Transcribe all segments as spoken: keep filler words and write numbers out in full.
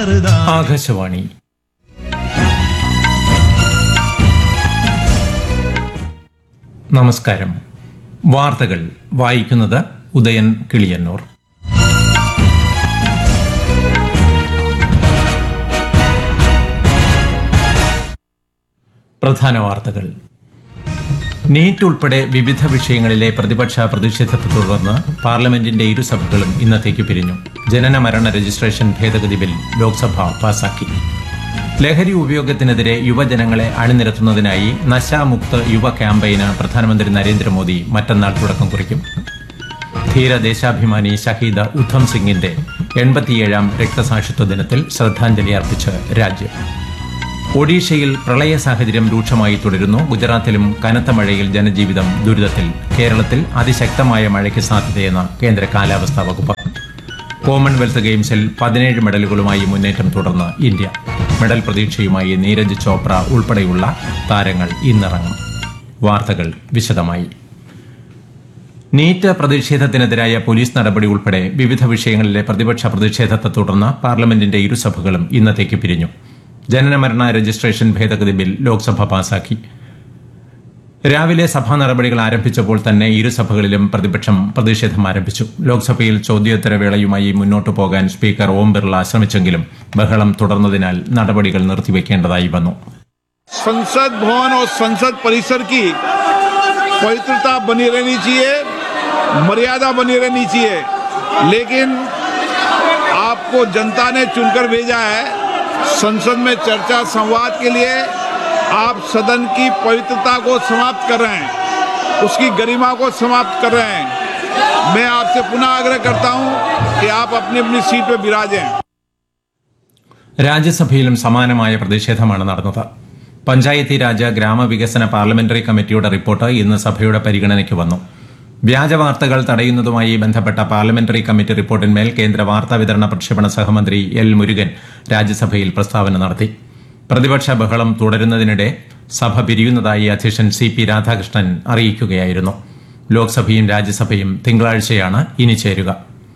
ആകാശവാണി. നമസ്കാരം. വാർത്തകൾ വായിക്കുന്നത് ഉദയൻ കിളിയന്നൂർ. പ്രധാന വാർത്തകൾ. നീറ്റ് ഉൾപ്പെടെ വിവിധ വിഷയങ്ങളിലെ പ്രതിപക്ഷ പ്രതിഷേധത്തെ തുടർന്ന് പാർലമെന്റിന്റെ ഇരുസഭകളും ഇന്നത്തേക്ക് പിരിഞ്ഞു. ജനന മരണ രജിസ്ട്രേഷൻ ഭേദഗതി ബിൽ ലോക്സഭ പാസാക്കി. ലഹരി ഉപയോഗത്തിനെതിരെ യുവജനങ്ങളെ അണിനിരത്തുന്നതിനായി നശാമുക്ത് യുവ ക്യാമ്പയിന് പ്രധാനമന്ത്രി നരേന്ദ്രമോദി മറ്റന്നാൾ തുടക്കം കുറിക്കും. ധീര ദേശാഭിമാനി ഷഹീദ് ഉദ്ധം സിംഗിന്റെ എൺപത്തിയേഴാം രക്തസാക്ഷിത്വ ദിനത്തിൽ ശ്രദ്ധാഞ്ജലി അർപ്പിച്ച് രാജ്യം. ഒഡീഷയിൽ പ്രളയ സാഹചര്യം രൂക്ഷമായി തുടരുന്നു. ഗുജറാത്തിലും കനത്ത മഴയിൽ ജനജീവിതം ദുരിതത്തിൽ. കേരളത്തിൽ അതിശക്തമായ മഴയ്ക്ക് സാധ്യതയെന്ന് കേന്ദ്ര കാലാവസ്ഥാ വകുപ്പ്. കോമൺവെൽത്ത് ഗെയിംസിൽ പതിനേഴ് മെഡലുകളുമായി മുന്നേറ്റം തുടർന്ന് ഇന്ത്യ. മെഡൽ പ്രതീക്ഷയുമായി നീരജ് ചോപ്ര ഉൾപ്പെടെയുള്ള താരങ്ങൾ ഇന്നിറങ്ങും. വാർത്തകൾ വിശദമായി. നീറ്റ് പ്രതിഷേധത്തിനെതിരായ പോലീസ് നടപടി ഉൾപ്പെടെ വിവിധ വിഷയങ്ങളിലെ പ്രതിപക്ഷ പ്രതിഷേധത്തെ തുടർന്ന് പാർലമെന്റിന്റെ ഇരുസഭകളും ഇന്നത്തേക്ക് പിരിഞ്ഞു. ജനനമരണ രജിസ്ട്രേഷൻ ഭേദഗതി ബിൽ ലോക്സഭ പാസാക്കി. രാവിലെ സഭാ നടപടികൾ ആരംഭിച്ചപ്പോൾ തന്നെ ഇരുസഭകളിലും പ്രതിപക്ഷം പ്രതിഷേധം ആരംഭിച്ചു. ലോക്സഭയിൽ ചോദ്യോത്തരവേളയുമായി മുന്നോട്ടു പോകാൻ സ്പീക്കർ ഓം ബിർള ശ്രമിച്ചെങ്കിലും ബഹളം തുടർന്നതിനാൽ നടപടികൾ നിർത്തിവെക്കേണ്ടതായി വന്നു. संसद भवन और संसद परिसर की पवित्रता बनी रहनी चाहिए, मर्यादा बनी रहनी चाहिए, लेकिन आपको जनता ने चुनकर भेजा है संसद में चर्चा संवाद के लिए. आप सदन की पवित्रता को समाप्त कर रहे हैं, उसकी गरिमा को समाप्त कर रहे हैं. मैं आपसे पुनः आग्रह करता हूं कि आप अपनी अपनी सीट पर विराजें. രാജ്യസഭയിലും സമാനമായ പ്രതിഷേധമാണ് നടന്നത്. പഞ്ചായത്തി രാജ് ഗ്രാമവികസന പാർലമെന്ററി കമ്മിറ്റിയുടെ റിപ്പോർട്ട് ഇന്ന് സഭയുടെ പരിഗണനയ്ക്ക് വന്നു. വ്യാജവാർത്തകൾ തടയുന്നതുമായി ബന്ധപ്പെട്ട പാർലമെന്ററി കമ്മിറ്റി റിപ്പോർട്ടിന്മേൽ കേന്ദ്ര വാർത്താവിതരണ പ്രക്ഷേപണ സഹമന്ത്രി എൽ മുരുകൻ രാജ്യസഭയിൽ പ്രസ്താവന നടത്തി. പ്രതിപക്ഷ ബഹളം തുടരുന്നതിനിടെ സഭ പിരിയുന്നതായി അധ്യക്ഷൻ സി പി രാധാകൃഷ്ണൻ അറിയിക്കുകയായിരുന്നു. ലോക്സഭയും രാജ്യസഭയും തിങ്കളാഴ്ചയാണ് ഇനി ചേരുക.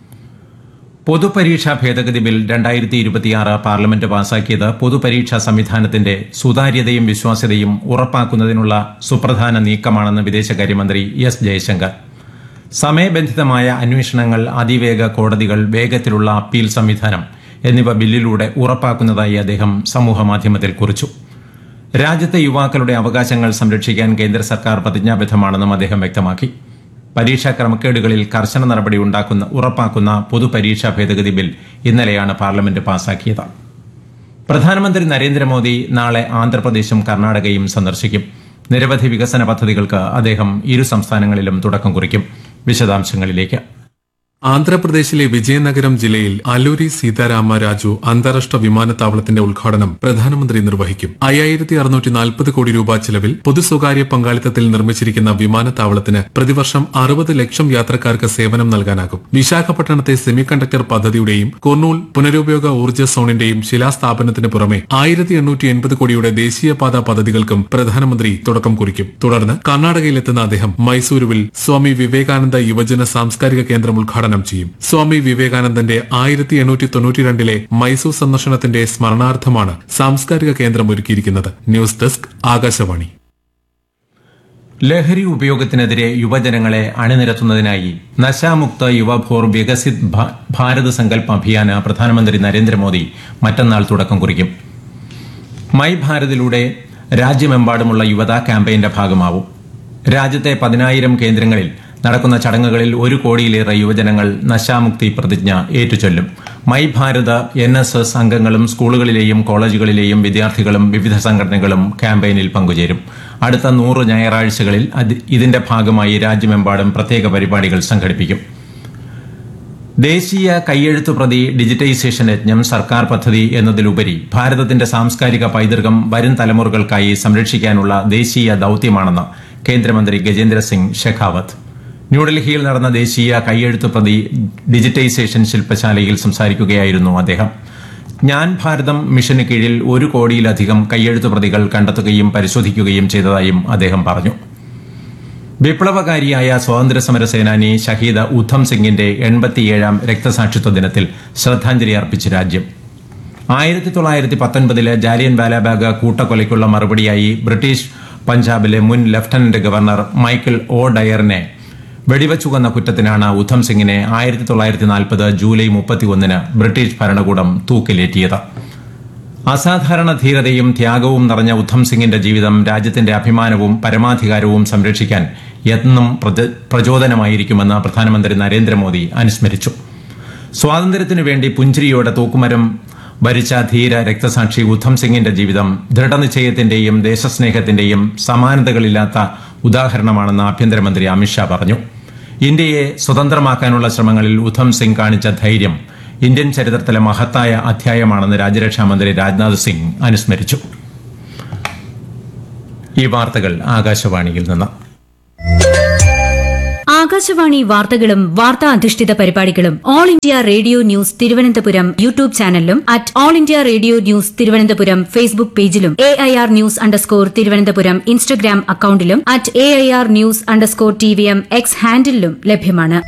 പൊതുപരീക്ഷാ ഭേദഗതി ബിൽ രണ്ടായിരത്തി ഇരുപത്തിയാറ് പാർലമെന്റ് പാസാക്കിയത് പൊതുപരീക്ഷാ സംവിധാനത്തിന്റെ സുതാര്യതയും വിശ്വാസ്യതയും ഉറപ്പാക്കുന്നതിനുള്ള സുപ്രധാന നീക്കമാണെന്ന് വിദേശകാര്യമന്ത്രി എസ് ജയശങ്കർ. സമയബന്ധിതമായ അന്വേഷണങ്ങൾ, അതിവേഗ കോടതികൾ, വേഗത്തിലുള്ള അപ്പീൽ സംവിധാനം എന്നിവ ബില്ലിലൂടെ ഉറപ്പാക്കുന്നതായി അദ്ദേഹം സമൂഹമാധ്യമത്തിൽ കുറിച്ചു. രാജ്യത്തെ യുവാക്കളുടെ അവകാശങ്ങൾ സംരക്ഷിക്കാൻ കേന്ദ്ര സർക്കാർ പ്രതിജ്ഞാബദ്ധമാണെന്നും അദ്ദേഹം വ്യക്തമാക്കി. പരീക്ഷാ ക്രമക്കേടുകളിൽ കർശന നടപടി ഉണ്ടാക്കുന്ന ഉറപ്പാക്കുന്ന പൊതുപരീക്ഷാ ഭേദഗതി ബിൽ ഇന്നലെയാണ് പാർലമെന്റ് പാസാക്കിയത്. പ്രധാനമന്ത്രി നരേന്ദ്രമോദി നാളെ ആന്ധ്രാപ്രദേശും കർണാടകയും സന്ദർശിക്കും. നിരവധി വികസന പദ്ധതികൾക്ക് അദ്ദേഹം ഇരു സംസ്ഥാനങ്ങളിലും തുടക്കം കുറിക്കും. വിശദാംശങ്ങളിലേക്ക്. ആന്ധ്രാപ്രദേശിലെ വിജയനഗരം ജില്ലയിൽ അല്ലൂരി സീതാരാമ രാജു അന്താരാഷ്ട്ര വിമാനത്താവളത്തിന്റെ ഉദ്ഘാടനം പ്രധാനമന്ത്രി നിർവഹിക്കും. അയ്യായിരത്തി അറുന്നൂറ്റി നാൽപ്പത് കോടി രൂപ ചെലവിൽ പൊതു സ്വകാര്യ പങ്കാളിത്തത്തിൽ നിർമ്മിച്ചിരിക്കുന്ന വിമാനത്താവളത്തിന് പ്രതിവർഷം അറുപത് ലക്ഷം യാത്രക്കാർക്ക് സേവനം നൽകാനാകും. വിശാഖപട്ടണത്തെ സെമി കണ്ടക്ടർ പദ്ധതിയുടെയും കുർണൂൽ പുനരുപയോഗ ഊർജ്ജ സോണിന്റെയും ശിലാസ്ഥാപനത്തിന് പുറമെ ആയിരത്തി എണ്ണൂറ്റി എൺപത് കോടിയുടെ ദേശീയപാത പദ്ധതികൾക്കും പ്രധാനമന്ത്രി തുടക്കം കുറിക്കും. തുടർന്ന് കർണാടകയിലെത്തുന്ന അദ്ദേഹം മൈസൂരുവിൽ സ്വാമി വിവേകാനന്ദ യുവജന സാംസ്കാരിക കേന്ദ്രം ഉദ്ഘാടനം ചെയ്യും. സ്വാമി വിവേകാനന്ദന്റെ ആയിരത്തി എണ്ണൂറ്റി തൊണ്ണൂറ്റിരണ്ടിലെ മൈസൂർ സന്ദർശനത്തിന്റെ സ്മരണാർത്ഥമാണ് സാംസ്കാരിക കേന്ദ്രം ഒരുക്കിയിരിക്കുന്നത്. News desk, Akashvani. ലഹരി ഉപയോഗത്തിനെതിരെ യുവജനങ്ങളെ അണിനിരത്തുന്നതിനായി നശാമുക്ത യുവഭോർ വികസിത് ഭാരത് സങ്കല്പ് അഭിയാന് പ്രധാനമന്ത്രി നരേന്ദ്രമോദി മറ്റന്നാൾ തുടക്കം കുറിക്കും. മൈ ഭാരതിലൂടെ രാജ്യമെമ്പാടുമുള്ള യുവത ക്യാമ്പയിന്റെ ഭാഗമാവും. രാജ്യത്തെ പതിനായിരം കേന്ദ്രങ്ങളിൽ നടക്കുന്ന ചടങ്ങുകളിൽ ഒരു കോടിയിലേറെ യുവജനങ്ങൾ നശാമുക്തി പ്രതിജ്ഞ ഏറ്റുചൊല്ലും. My Bharat N S S അംഗങ്ങളും സ്കൂളുകളിലെയും കോളേജുകളിലെയും വിദ്യാർത്ഥികളും വിവിധ സംഘടനകളും ക്യാമ്പയിനിൽ പങ്കുചേരും. അടുത്ത നൂറ് ഞായറാഴ്ചകളിൽ ഇതിന്റെ ഭാഗമായി രാജ്യമെമ്പാടും പ്രത്യേക പരിപാടികൾ സംഘടിപ്പിക്കും. ദേശീയ കൈയെഴുത്തു പ്രതി ഡിജിറ്റൈസേഷൻ യജ്ഞം സർക്കാർ പദ്ധതി എന്നതിലുപരി ഭാരതത്തിന്റെ സാംസ്കാരിക പൈതൃകം വരും തലമുറകൾക്കായി സംരക്ഷിക്കാനുള്ള ദേശീയ ദൌത്യമാണെന്ന് കേന്ദ്രമന്ത്രി ഗജേന്ദ്ര സിംഗ് ഷെഖാവത്ത്. ന്യൂഡൽഹിയിൽ നടന്ന ദേശീയ കൈയെഴുത്തു പ്രതി ഡിജിറ്റൈസേഷൻ ശില്പശാലയിൽ സംസാരിക്കുകയായിരുന്നു അദ്ദേഹം. ജ്ഞാൻ ഭാരതം മിഷന് കീഴിൽ ഒരു കോടിയിലധികം കൈയെഴുത്തു പ്രതികൾ കണ്ടെത്തുകയും പരിശോധിക്കുകയും ചെയ്തതായും അദ്ദേഹം പറഞ്ഞു. വിപ്ലവകാരിയായ സ്വാതന്ത്ര്യസമര സേനാനി ഷഹീദ് ഉദ്ധം സിംഗിന്റെ എൺപത്തിയേഴാം രക്തസാക്ഷിത്വ ദിനത്തിൽ ശ്രദ്ധാഞ്ജലി അർപ്പിച്ച് രാജ്യം. ആയിരത്തി തൊള്ളായിരത്തി പത്തൊൻപതിലെ ജാലിയൻ വാലാബാഗ് കൂട്ടക്കൊലയ്ക്കുള്ള മറുപടിയായി ബ്രിട്ടീഷ് പഞ്ചാബിലെ മുൻ ലഫ്റ്റനന്റ് ഗവർണർ മൈക്കിൾ ഒ ഡയറിനെ വെടിവച്ചു കൊന്ന കുറ്റത്തിനാണ് ഉധം സിംഗിനെ ആയിരത്തി തൊള്ളായിരത്തി നാൽപ്പത് ജൂലൈ മുപ്പത്തിയൊന്നിന് ബ്രിട്ടീഷ് ഭരണകൂടം തൂക്കിലേറ്റിയത്. അസാധാരണ ധീരതയും ത്യാഗവും നിറഞ്ഞ ഉധം സിംഗിന്റെ ജീവിതം രാജ്യത്തിന്റെ അഭിമാനവും പരമാധികാരവും സംരക്ഷിക്കാൻ എന്നും പ്രചോദനമായിരിക്കുമെന്ന് പ്രധാനമന്ത്രി നരേന്ദ്രമോദി അനുസ്മരിച്ചു. സ്വാതന്ത്ര്യത്തിനു വേണ്ടി പുഞ്ചിരിയോടെ തൂക്കുമരം വരിച്ച ധീര രക്തസാക്ഷി ഉധം സിംഗിന്റെ ജീവിതം ദൃഢനിശ്ചയത്തിന്റെയും ദേശസ്നേഹത്തിന്റെയും സമാനതകളില്ലാത്ത ഉദാഹരണമാണെന്ന് ആഭ്യന്തരമന്ത്രി അമിത്ഷാ പറഞ്ഞു. ഇന്ത്യയെ സ്വതന്ത്രമാക്കാനുള്ള ശ്രമങ്ങളിൽ ഉധം സിംഗ് കാണിച്ച ധൈര്യം ഇന്ത്യൻ ചരിത്രത്തിലെ മഹത്തായ അധ്യായമാണെന്ന് രാജ്യരക്ഷാമന്ത്രി രാജ്നാഥ് സിംഗ് അനുസ്മരിച്ചു. ഈ വാർത്തകൾ ആകാശവാണിയിൽ നിന്ന്. ആകാശവാണി വാർത്തകളും വാർത്താ അധിഷ്ഠിത പരിപാടികളും all India radio news Thiruvananthapuram YouTube ചാനലിലും at all India radio news Thiruvananthapuram Facebook പേജിലും A I R news underscore Thiruvananthapuram Instagram അക്കൌണ്ടിലും at A I R news underscore T V M X ഹാൻഡിലും ലഭ്യമാണ്.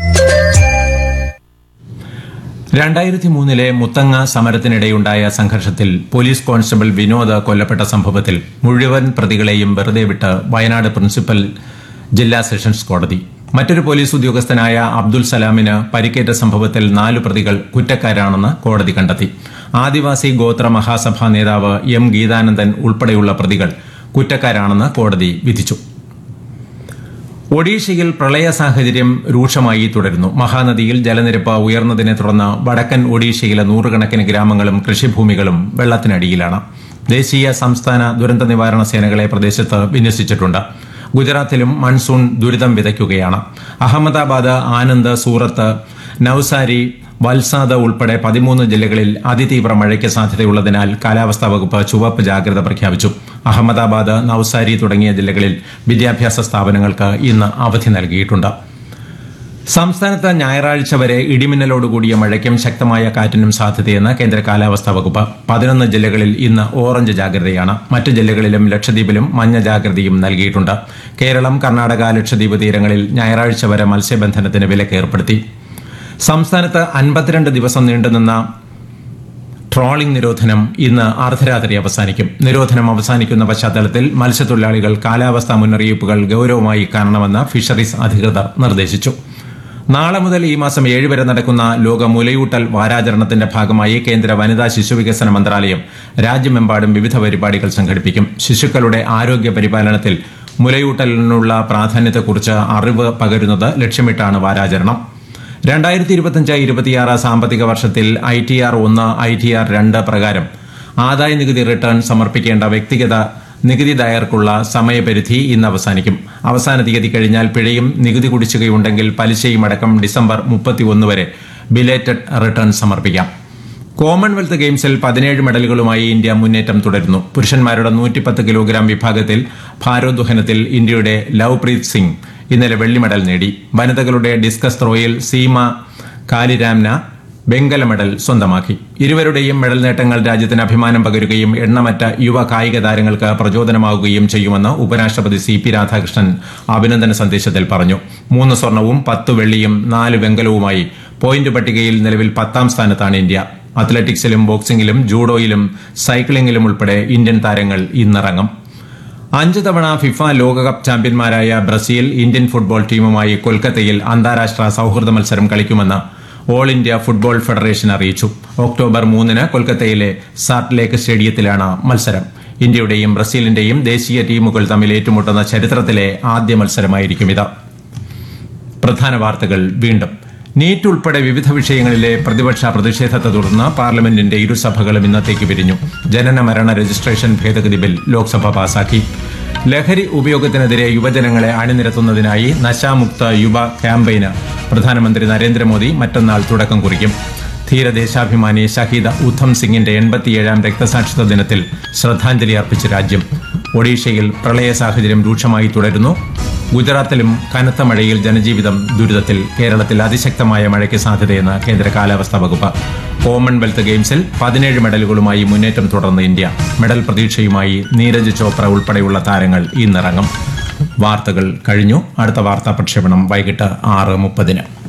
രണ്ടായിരത്തി മൂന്നിലെ മുത്തങ്ങ സമരത്തിനിടെയുണ്ടായ സംഘർഷത്തിൽ പോലീസ് കോൺസ്റ്റബിൾ വിനോദ് കൊല്ലപ്പെട്ട സംഭവത്തിൽ മുഴുവൻ പ്രതികളെയും വെറുതെ വിട്ട് വയനാട് പ്രിൻസിപ്പൽ ജില്ലാ സെഷൻസ് കോടതി. മറ്റൊരു പോലീസ് ഉദ്യോഗസ്ഥനായ അബ്ദുൽ സലാമിന് പരിക്കേറ്റ സംഭവത്തിൽ നാലു പ്രതികൾ കുറ്റക്കാരാണെന്ന് കോടതി കണ്ടെത്തി. ആദിവാസി ഗോത്ര മഹാസഭാ നേതാവ് എം ഗീതാനന്ദൻ ഉൾപ്പെടെയുള്ള പ്രതികൾ കുറ്റക്കാരാണെന്ന് കോടതി വിധിച്ചു. ഒഡീഷയിൽ പ്രളയ സാഹചര്യം രൂക്ഷമായി തുടരുന്നു. മഹാനദിയിൽ ജലനിരപ്പ് ഉയർന്നതിനെ തുടർന്ന് വടക്കൻ ഒഡീഷയിലെ നൂറുകണക്കിന് ഗ്രാമങ്ങളും കൃഷിഭൂമികളും വെള്ളത്തിനടിയിലാണ്. ദേശീയ സംസ്ഥാന ദുരന്ത നിവാരണ സേനകളെ പ്രദേശത്ത് വിന്യസിച്ചിട്ടുണ്ട്. ഗുജറാത്തിലും മൺസൂൺ ദുരിതം വിതയ്ക്കുകയാണ്. അഹമ്മദാബാദ്, ആനന്ദ്, സൂറത്ത്, നൌസാരി, വൽസാദ് ഉൾപ്പെടെ പതിമൂന്ന് ജില്ലകളിൽ അതിതീവ്ര മഴയ്ക്ക് സാധ്യതയുള്ളതിനാൽ കാലാവസ്ഥാ വകുപ്പ് ചുവപ്പ് ജാഗ്രത പ്രഖ്യാപിച്ചു. അഹമ്മദാബാദ്, നൌസാരി തുടങ്ങിയ ജില്ലകളിൽ വിദ്യാഭ്യാസ സ്ഥാപനങ്ങൾക്ക് ഇന്ന് അവധി നൽകിയിട്ടുണ്ട്. സംസ്ഥാനത്ത് ഞായറാഴ്ച വരെ ഇടിമിന്നലോടുകൂടിയ മഴയ്ക്കും ശക്തമായ കാറ്റിനും സാധ്യതയെന്ന് കേന്ദ്ര കാലാവസ്ഥാ വകുപ്പ്. പതിനൊന്ന് ജില്ലകളിൽ ഇന്ന് ഓറഞ്ച് ജാഗ്രതയാണ്. മറ്റ് ജില്ലകളിലും ലക്ഷദ്വീപിലും മഞ്ഞ ജാഗ്രതയും നൽകിയിട്ടുണ്ട്. കേരളം, കർണാടക, ലക്ഷദ്വീപ് തീരങ്ങളിൽ ഞായറാഴ്ച വരെ മത്സ്യബന്ധനത്തിന് വിലക്ക് ഏർപ്പെടുത്തി. സംസ്ഥാനത്ത് അൻപത്തിരണ്ട് ദിവസം നീണ്ടുനിന്ന ട്രോളിംഗ് നിരോധനം ഇന്ന് അർദ്ധരാത്രി അവസാനിക്കും. നിരോധനം അവസാനിക്കുന്ന പശ്ചാത്തലത്തിൽ മത്സ്യത്തൊഴിലാളികൾ കാലാവസ്ഥാ മുന്നറിയിപ്പുകൾ ഗൌരവമായി കാണണമെന്ന് ഫിഷറീസ് അധികൃതർ നിർദ്ദേശിച്ചു. നാളെ മുതൽ ഈ മാസം ഏഴ് വരെ നടക്കുന്ന ലോക മുലയൂട്ടൽ വാരാചരണത്തിന്റെ ഭാഗമായി കേന്ദ്ര വനിതാ ശിശുവികസന മന്ത്രാലയം രാജ്യമെമ്പാടും വിവിധ പരിപാടികൾ സംഘടിപ്പിക്കും. ശിശുക്കളുടെ ആരോഗ്യ പരിപാലനത്തിൽ മുലയൂട്ടലിനുള്ള പ്രാധാന്യത്തെക്കുറിച്ച് അറിവ് പകരുന്നത് ലക്ഷ്യമിട്ടാണ് വാരാചരണം. രണ്ടായിരത്തി ഇരുപത്തിയഞ്ച് ഇരുപത്തിയാറ് സാമ്പത്തിക വർഷത്തിൽ ഐ ടി ആർ ഒന്ന്, ഐ ടി ആർ രണ്ട് പ്രകാരം ആദായ നികുതി റിട്ടേൺ സമർപ്പിക്കേണ്ട വ്യക്തിഗത നികുതിദായകർക്കുള്ള സമയപരിധി ഇന്ന് അവസാനിക്കും. അവസാന തീയതി കഴിഞ്ഞാൽ പിഴയും നികുതി കുടിശ്ശികയുണ്ടെങ്കിൽ പലിശയും അടക്കം ഡിസംബർ മുപ്പത്തിയൊന്ന് വരെ ബിലേറ്റഡ് റിട്ടേൺ സമർപ്പിക്കാം. കോമൺവെൽത്ത് ഗെയിംസിൽ പതിനേഴ് മെഡലുകളുമായി ഇന്ത്യ മുന്നേറ്റം തുടരുന്നു. പുരുഷന്മാരുടെ നൂറ്റിപ്പത്ത് കിലോഗ്രാം വിഭാഗത്തിൽ ഭാരോദ്വഹനത്തിൽ ഇന്ത്യയുടെ ലവ്പ്രീത് സിംഗ് ഇന്നലെ വെള്ളി മെഡൽ നേടി. വനിതകളുടെ ഡിസ്കസ് ത്രോയിൽ സീമ കാലിരാംന വെങ്കല മെഡൽ സ്വന്തമാക്കി. ഇരുവരുടെയും മെഡൽ നേട്ടങ്ങൾ രാജ്യത്തിന് അഭിമാനം പകരുകയും എണ്ണമറ്റ യുവ കായിക താരങ്ങൾക്ക് പ്രചോദനമാവുകയും ചെയ്യുമെന്ന് ഉപരാഷ്ട്രപതി സി പി രാധാകൃഷ്ണൻ അഭിനന്ദന സന്ദേശത്തിൽ പറഞ്ഞു. മൂന്ന് സ്വർണവും പത്ത് വെള്ളിയും നാല് വെങ്കലവുമായി പോയിന്റ് പട്ടികയിൽ നിലവിൽ പത്താം സ്ഥാനത്താണ് ഇന്ത്യ. അത്ലറ്റിക്സിലും ബോക്സിംഗിലും ജൂഡോയിലും സൈക്ലിംഗിലും ഉൾപ്പെടെ ഇന്ത്യൻ താരങ്ങൾ ഇന്നിറങ്ങും. അഞ്ച് തവണ ഫിഫ ലോകകപ്പ് ചാമ്പ്യന്മാരായ ബ്രസീൽ ഇന്ത്യൻ ഫുട്ബോൾ ടീമുമായി കൊൽക്കത്തയിൽ അന്താരാഷ്ട്ര സൌഹൃദ മത്സരം കളിക്കുമെന്ന് ഓൾ ഇന്ത്യ ഫുട്ബോൾ ഫെഡറേഷൻ അറിയിച്ചു. ഒക്ടോബർ മൂന്നിന് കൊൽക്കത്തയിലെ സാൾട്ട് ലേക്ക് സ്റ്റേഡിയത്തിലാണ് മത്സരം. ഇന്ത്യയുടെയും ബ്രസീലിന്റെയും ദേശീയ ടീമുകൾ തമ്മിൽ ഏറ്റുമുട്ടുന്ന ചരിത്രത്തിലെ ആദ്യ മത്സരമായിരിക്കും ഇത്. പ്രധാന വാർത്തകൾ വീണ്ടും. നീറ്റ് ഉൾപ്പെടെ വിവിധ വിഷയങ്ങളിലെ പ്രതിപക്ഷ പ്രതിഷേധത്തെ തുടർന്ന് പാർലമെന്റിന്റെ ഇരുസഭകളും ഇന്നത്തേക്ക് പിരിഞ്ഞു. ജനന മരണ രജിസ്ട്രേഷൻ ഭേദഗതി ബിൽ ലോക്സഭ പാസാക്കി. ലഹരി ഉപയോഗത്തിനെതിരെ യുവജനങ്ങളെ അണിനിരത്തുന്നതിനായി നശാമുക്ത യുവ ക്യാമ്പയിന് പ്രധാനമന്ത്രി നരേന്ദ്രമോദി മറ്റന്നാൾ തുടക്കം കുറിക്കും. ധീരദേശാഭിമാനി ഷഹീദ് ഉധം സിംഗിന്റെ എൺപത്തിയേഴാം രക്തസാക്ഷിത്വ ദിനത്തിൽ ശ്രദ്ധാഞ്ജലി അർപ്പിച്ച് രാജ്യം. ഒഡീഷയിൽ പ്രളയ സാഹചര്യം രൂക്ഷമായി തുടരുന്നു. ഗുജറാത്തിലും കനത്ത മഴയിൽ ജനജീവിതം ദുരിതത്തിൽ. കേരളത്തിൽ അതിശക്തമായ മഴയ്ക്ക് സാധ്യതയെന്ന് കേന്ദ്ര കാലാവസ്ഥാ വകുപ്പ്. കോമൺവെൽത്ത് ഗെയിംസിൽ പതിനേഴ് മെഡലുകളുമായി മുന്നേറ്റം തുടർന്ന് ഇന്ത്യ. മെഡൽ പ്രതീക്ഷയുമായി നീരജ് ചോപ്ര ഉൾപ്പെടെയുള്ള താരങ്ങൾ ഇന്നിറങ്ങും. വാർത്തകൾ കഴിഞ്ഞു. അടുത്ത വാർത്താ പ്രക്ഷേപണം വൈകിട്ട് ആറ് മുപ്പതിന്.